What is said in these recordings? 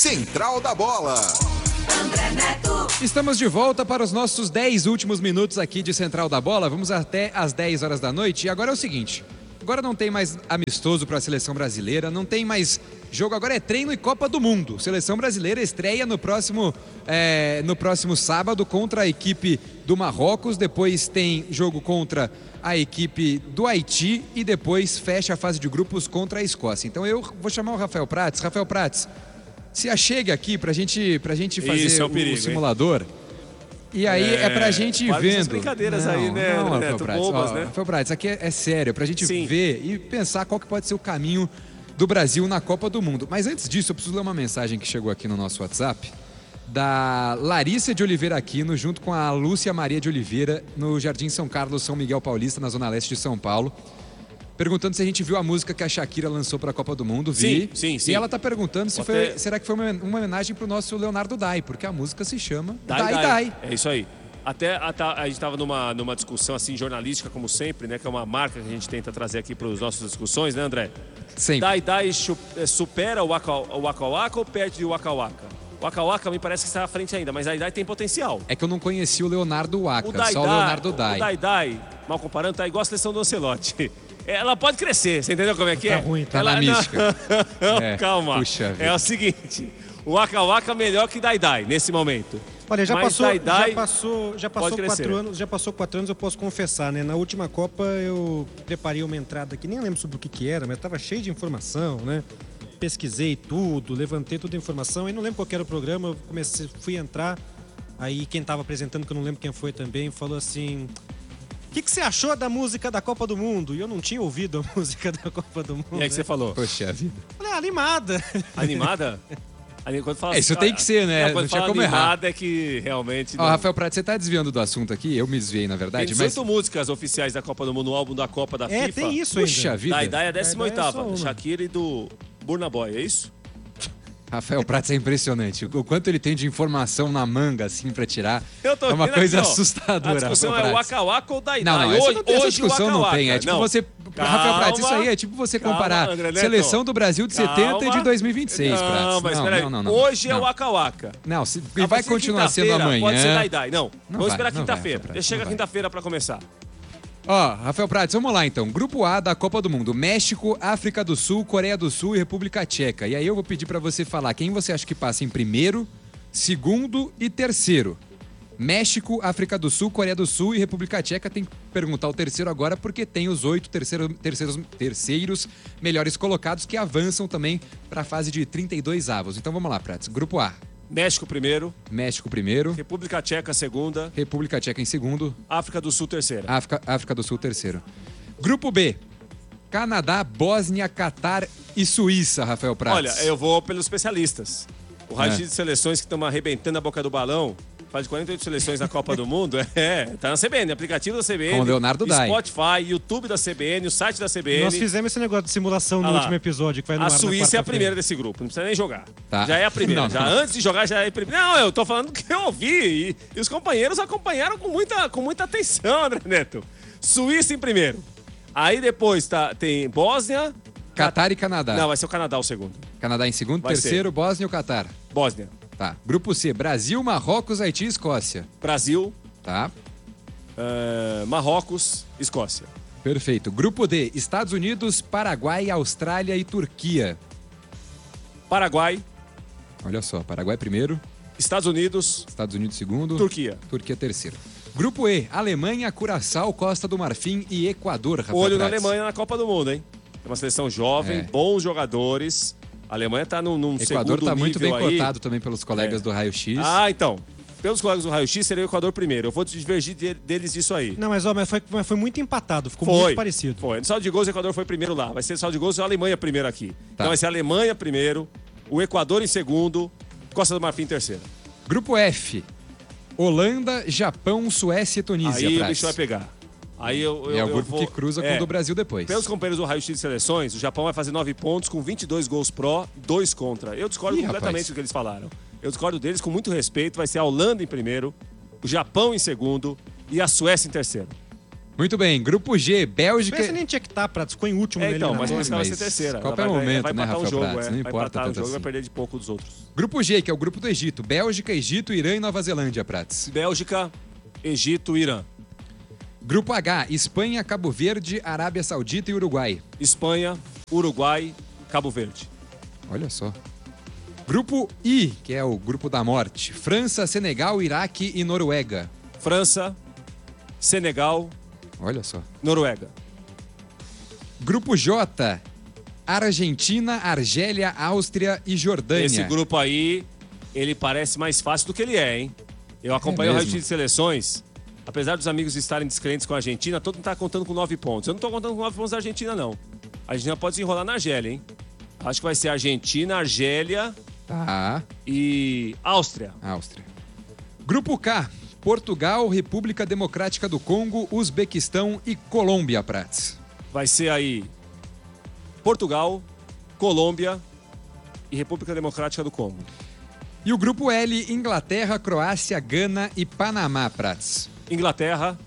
Central da Bola. André Neto. Estamos de volta para os nossos 10 últimos minutos aqui de Central da Bola. Vamos até às 10 horas da noite. E agora é o seguinte, agora não tem mais amistoso para a seleção brasileira, não tem mais jogo, agora é treino e Copa do Mundo. Seleção brasileira estreia no próximo sábado contra a equipe do Marrocos, depois tem jogo contra a equipe do Haiti e depois fecha a fase de grupos contra a Escócia. Então eu vou chamar o Rafael Prats. Rafael Prats, se achegue aqui pra gente fazer o simulador. Hein? E aí é pra gente ir vendo. Essas brincadeiras aí, né, Neto? Bobas, né? Rafael Prats, aqui é sério, pra gente ver e pensar qual que pode ser o caminho do Brasil na Copa do Mundo. Mas antes disso, eu preciso ler uma mensagem que chegou aqui no nosso WhatsApp, da Larissa de Oliveira Aquino, junto com a Lúcia Maria de Oliveira, no Jardim São Carlos, São Miguel Paulista, na Zona Leste de São Paulo, perguntando se a gente viu a música que a Shakira lançou para a Copa do Mundo. Vi. Sim. E ela tá perguntando se será que foi uma homenagem pro nosso Leonardo Dai, porque a música se chama Dai. É isso aí. Até a gente estava numa discussão assim jornalística, como sempre, né? Que é uma marca que a gente tenta trazer aqui para as nossas discussões, né, André? Sempre. Dai supera o Waka Waka ou perde o Waka Waka? O Waka Waka me parece que está à frente ainda, mas Dai tem potencial. É que eu não conheci o Leonardo Waka, só o Leonardo Dai. O Dai, mal comparando, tá igual a seleção do Ancelotti. Ela pode crescer, você entendeu como é que é? Tá ruim, tá na mística. Calma, puxa vida. É o seguinte, o Waka Waka melhor que Dai nesse momento. Olha, já Mas passou 4 anos, eu posso confessar, né? Na última Copa eu preparei uma entrada aqui, nem lembro sobre o que era, mas estava cheio de informação, né? Pesquisei tudo, levantei toda a informação, e não lembro qual era o programa, eu fui entrar, aí quem estava apresentando, que eu não lembro quem foi também, falou assim: o que você achou da música da Copa do Mundo? E eu não tinha ouvido a música da Copa do Mundo. E aí que você falou? Poxa vida. Falei, animada. Animada? Quando fala isso tem que ser, né? Não tinha como errar. É que realmente... Rafael Prats, você tá desviando do assunto aqui? Eu me desviei, na verdade. Tem 18 músicas oficiais da Copa do Mundo, no álbum da Copa da FIFA. Tem isso Puxa ainda. vida. Dai é a 18ª, da Shakira e do Burna Boy, é isso? Rafael Prats é impressionante. O quanto ele tem de informação na manga, assim, pra tirar. É uma coisa aqui, assustadora. A discussão é o Waka Waka ou Dai. Não, essa discussão não tem. É tipo você... Calma, Rafael Prats, isso aí é tipo você comparar seleção do Brasil de 70 e de 2026, Prats. Não, mas peraí. Não. Hoje é o Waka Waka. Não, e vai continuar sendo amanhã. Pode ser Dai. Não, vamos esperar quinta-feira. Deixa chegar quinta-feira pra começar. Rafael Prats, vamos lá então. Grupo A da Copa do Mundo: México, África do Sul, Coreia do Sul e República Tcheca. E aí eu vou pedir pra você falar quem você acha que passa em primeiro, segundo e terceiro. México, África do Sul, Coreia do Sul e República Tcheca. Tem que perguntar o terceiro agora, porque tem os 8 terceiros melhores colocados que avançam também para a fase de 32 avos. Então vamos lá, Prats. Grupo A: México primeiro. República Tcheca segunda. República Tcheca em segundo. África do Sul terceira. África do Sul terceiro. Grupo B: Canadá, Bósnia, Catar e Suíça, Rafael Prats. Olha, eu vou pelos especialistas. O raio de seleções que estão arrebentando a boca do balão. Faz 48 seleções na Copa do Mundo. Tá na CBN, aplicativo da CBN. Com o Leonardo Dai. Spotify, YouTube da CBN, o site da CBN. Nós fizemos esse negócio de simulação no último episódio. Que vai no a Suíça é a primeira desse grupo, não precisa nem jogar. Tá. Já é a primeira. Antes de jogar, já é a primeira. Não, eu tô falando que eu ouvi. E os companheiros acompanharam com muita atenção, André Neto. Suíça em primeiro. Aí depois tem Bósnia... Catar e Canadá. Não, vai ser o Canadá o segundo. Canadá em segundo, terceiro, Bósnia e o Catar. Bósnia. Tá. Grupo C: Brasil, Marrocos, Haiti e Escócia. Brasil. Tá. Marrocos, Escócia. Perfeito. Grupo D: Estados Unidos, Paraguai, Austrália e Turquia. Paraguai. Olha só, Paraguai primeiro. Estados Unidos segundo. Turquia terceiro. Grupo E: Alemanha, Curaçao, Costa do Marfim e Equador, Rafael Olho Prats. na Alemanha na Copa do Mundo, hein? É uma seleção jovem, bons jogadores. A Alemanha tá num segundo nível aí. Equador tá muito bem cotado também pelos colegas do Raio X. Então. Pelos colegas do Raio X, seria o Equador primeiro. Eu vou divergir deles disso aí. Não, mas foi muito empatado. Ficou muito parecido. Foi. No saldo de gols, o Equador foi primeiro lá. Vai ser saldo de gols, a Alemanha primeiro aqui. Tá. Então vai ser a Alemanha primeiro, o Equador em segundo, Costa do Marfim em terceiro. Grupo F: Holanda, Japão, Suécia e Tunísia. Aí o bicho vai pegar. Aí é o grupo que cruza com o do Brasil depois. Pelos companheiros do raio-x de seleções, o Japão vai fazer 9 pontos com 22 gols pró, 2 contra. Eu discordo completamente do que eles falaram. Eu discordo deles com muito respeito. Vai ser a Holanda em primeiro, o Japão em segundo e a Suécia em terceiro. Muito bem, grupo G, Bélgica... Pensa nem tinha que estar, Pratos, ficou em último na Então, mas eliminatória. vai ser terceira. Copa é Ela momento, vai né, empatar Rafael o jogo, Prats? Não vai importa empatar o tanto jogo e vai assim. perder de pouco dos outros. Grupo G, que é o grupo do Egito, Bélgica, Egito, Irã e Nova Zelândia, Prats. Bélgica, Egito, Irã. Grupo H, Espanha, Cabo Verde, Arábia Saudita e Uruguai. Espanha, Uruguai, Cabo Verde. Olha só. Grupo I, que é o grupo da morte, França, Senegal, Iraque e Noruega. França, Senegal, Olha só. Noruega. Grupo J, Argentina, Argélia, Áustria e Jordânia. Esse grupo aí, ele parece mais fácil do que ele é, hein? Eu acompanho o mesmo? raio de seleções. Apesar dos amigos estarem descrentes com a Argentina, todo mundo tá contando com 9 pontos. Eu não tô contando com 9 pontos da Argentina, não. A Argentina pode se enrolar na Argélia, hein? Acho que vai ser Argentina, Argélia Tá, e Áustria. Áustria. Grupo K, Portugal, República Democrática do Congo, Uzbequistão e Colômbia, Prats. Vai ser aí Portugal, Colômbia e República Democrática do Congo. E o grupo L, Inglaterra, Croácia, Gana e Panamá, Prats. Inglaterra,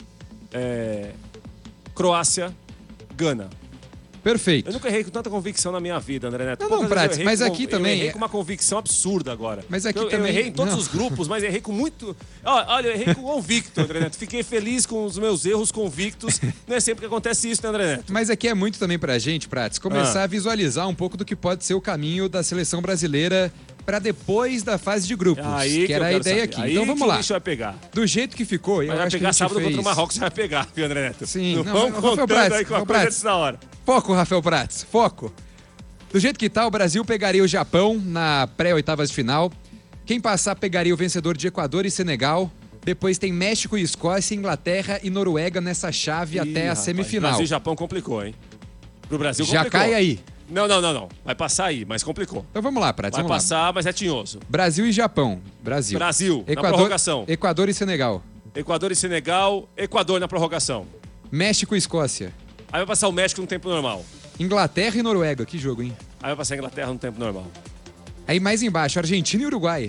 Croácia, Gana. Perfeito. Eu nunca errei com tanta convicção na minha vida, André Neto. Não, Poucas vezes Prats, eu errei mas com- aqui também Eu errei é- com uma convicção absurda agora. Mas aqui eu também- errei em todos não. os grupos, mas errei com muito... Olha, eu errei com convicto, André Neto. Fiquei feliz com os meus erros convictos. Não é sempre que acontece isso, né, André Neto? Mas aqui é muito também pra gente, Prats, começar a visualizar um pouco do que pode ser o caminho da seleção brasileira pra depois da fase de grupos, Aí que era eu a quero ideia saber. aqui. Aí Então que vamos o lá. bicho vai pegar. Do jeito que ficou, eu Mas vai acho que a pegar gente sábado fez... contra o Marrocos, vai pegar, viu, André Neto? Sim, Não não, vamos mas, Rafael contando Prats, aí com a Rafael coisa Prats. antes da hora. Foco, Rafael Prats, foco. Do jeito que tá, o Brasil pegaria o Japão na pré-oitavas de final. Quem passar pegaria o vencedor de Equador e Senegal. Depois tem México e Escócia, Inglaterra e Noruega nessa chave até a Ih, rapaz, semifinal. Brasil e Japão complicou, hein? Pro Brasil Já complicou. cai aí. Não. Vai passar aí, mas complicou. Então vamos lá, Prats, Vai vamos lá. passar, mas é tinhoso. Brasil e Japão. Brasil. Brasil, na prorrogação. Equador e Senegal. Equador e Senegal, Equador na prorrogação. México e Escócia. Aí vai passar o México no tempo normal. Inglaterra e Noruega. Que jogo, hein? Aí vai passar a Inglaterra no tempo normal. Aí mais embaixo, Argentina e Uruguai.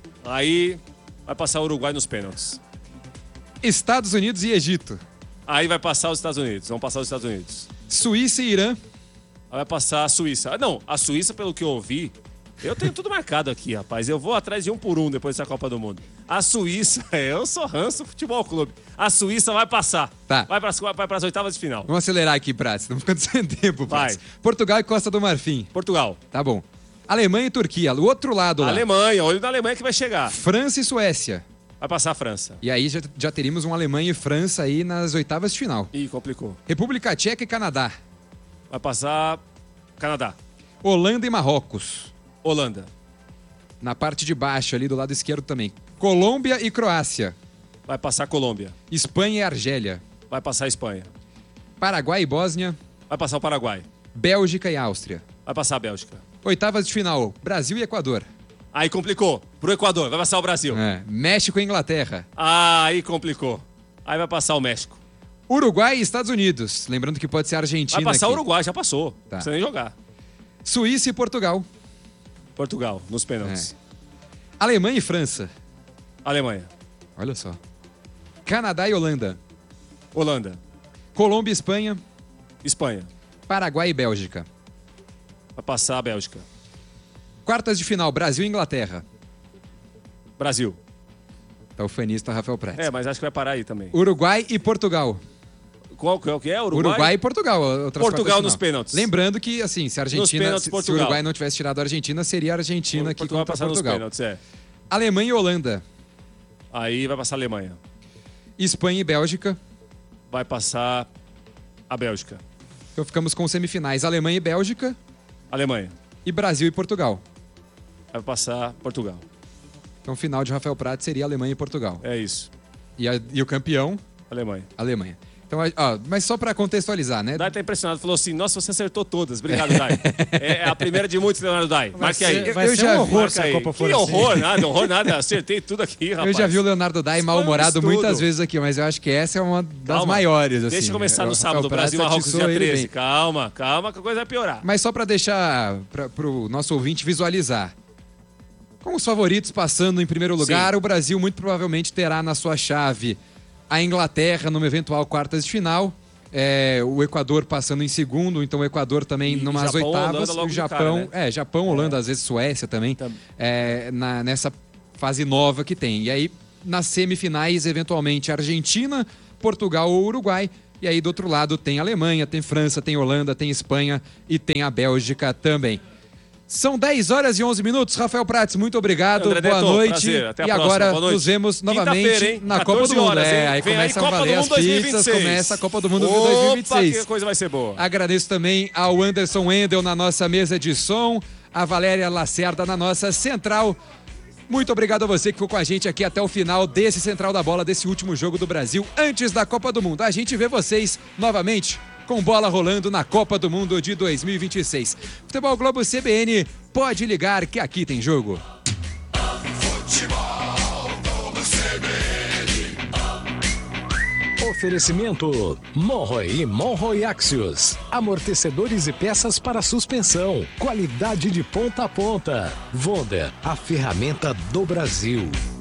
Aí vai passar o Uruguai nos pênaltis. Estados Unidos e Egito. Aí vai passar os Estados Unidos. Vão passar os Estados Unidos. Suíça e Irã. Aí vai passar a Suíça. Ah, não, a Suíça, pelo que eu ouvi, eu tenho tudo marcado aqui, rapaz. Eu vou atrás de um por um depois dessa Copa do Mundo. A Suíça, eu sou ranço futebol clube. A Suíça vai passar. Tá. Vai para as oitavas de final. Vamos acelerar aqui, Prats. Estamos ficando sem tempo, Prats. Vai. Portugal e Costa do Marfim. Portugal. Tá bom. Alemanha e Turquia. O outro lado lá. Alemanha, olho da Alemanha que vai chegar. França e Suécia. Vai passar a França. E aí já teríamos um Alemanha e França aí nas oitavas de final. Ih, complicou. República Tcheca e Canadá. Vai passar Canadá. Holanda e Marrocos. Holanda. Na parte de baixo, ali do lado esquerdo também. Colômbia e Croácia. Vai passar Colômbia. Espanha e Argélia. Vai passar a Espanha. Paraguai e Bósnia. Vai passar o Paraguai. Bélgica e Áustria. Vai passar a Bélgica. Oitavas de final, Brasil e Equador. Aí complicou. Pro Equador. Vai passar o Brasil. México e Inglaterra. Aí complicou. Aí vai passar o México. Uruguai e Estados Unidos. Lembrando que pode ser Argentina Vai passar o aqui. Uruguai, já passou. Tá. Não precisa nem jogar. Suíça e Portugal. Portugal, nos pênaltis. Alemanha e França. Alemanha. Olha só. Canadá e Holanda. Holanda. Colômbia e Espanha. Espanha. Paraguai e Bélgica. Vai passar a Bélgica. Quartas de final, Brasil e Inglaterra. Brasil. Tá o fanista Rafael Prats. Mas acho que vai parar aí também. Uruguai e Portugal. Qual que é? Uruguai e Portugal. outras Portugal quartas de nos final. pênaltis. Lembrando que, assim, se a Argentina, pênaltis, se o Portugal. Uruguai não tivesse tirado a Argentina, seria a Argentina aqui Portugal vai contra passar nos Portugal. pênaltis, Alemanha e Holanda. Aí vai passar a Alemanha. Espanha e Bélgica. Vai passar a Bélgica. Então ficamos com semifinais Alemanha e Bélgica Alemanha. e Brasil e Portugal. Vai passar Portugal. Então final de Rafael Prats seria Alemanha e Portugal. É isso. E o campeão, Alemanha. Alemanha. Então, ó, mas só pra contextualizar, né? Dai tá impressionado. Falou assim, nossa, você acertou todas. Obrigado, Dai. É a primeira de muitos, Leonardo Dai. Marque aí. Vai Eu ser já um vi. horror Marca se a aí. Copa for Que assim. horror nada. Acertei tudo aqui, rapaz. Eu já vi o Leonardo Dai Isso mal-humorado foi um estudo. muitas vezes aqui, mas eu acho que essa é uma das Calma. maiores, assim. Deixa eu começar no O sábado, Rafael Brasil e Prats Marrocos, dia atiçou ele 13. bem. Calma, que a coisa vai piorar. Mas só pra deixar pro nosso ouvinte visualizar. Com os favoritos passando em primeiro lugar, Sim. o Brasil muito provavelmente terá na sua chave a Inglaterra numa eventual quartas de final. O Equador passando em segundo, então o Equador também numas Japão, oitavas. Holanda, O Japão, cara, né? Japão, Holanda, às vezes Suécia também, nessa fase nova que tem. E aí, nas semifinais, eventualmente, Argentina, Portugal ou Uruguai. E aí, do outro lado, tem Alemanha, tem França, tem Holanda, tem Espanha e tem a Bélgica também. São 10 horas e 11 minutos. Rafael Prats, muito obrigado. André Boa Neto, noite. prazer. Até a e próxima. agora Boa noite. nos vemos novamente na 14 Copa do Mundo. horas, hein? Aí Vem começa aí, a Copa valer do as Mundo pizzas, 2026. começa a Copa do Mundo de Opa, 2026. que coisa vai ser boa. Agradeço também ao Anderson Wendel na nossa mesa de som, a Valéria Lacerda na nossa central. Muito obrigado a você que ficou com a gente aqui até o final desse Central da Bola, desse último jogo do Brasil antes da Copa do Mundo. A gente vê vocês novamente com bola rolando na Copa do Mundo de 2026. Futebol Globo CBN, pode ligar que aqui tem jogo. Oferecimento Monroe e Monroe Axios. Amortecedores e peças para suspensão. Qualidade de ponta a ponta. Wonder, a ferramenta do Brasil.